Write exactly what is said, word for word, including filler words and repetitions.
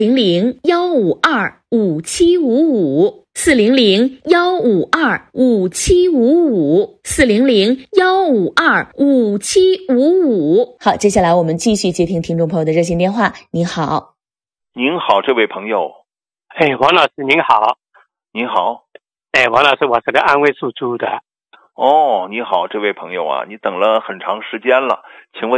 零零幺五二五七五五，四零零幺五二五七五五，四零零幺五二五七五五。好，接下来我们继续接听听众朋友的热线电话。您好。 您好，这位朋友。 哎，王老师您好。 您好。 哎，王老师，我是个安徽属猪的。 哦，你好，这位朋友啊，你等了很长时间了，请问